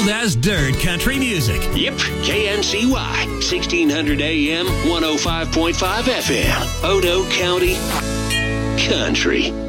cold as dirt country music. Yep, KNCY, 1600 AM, 105.5 FM, Odo County Country.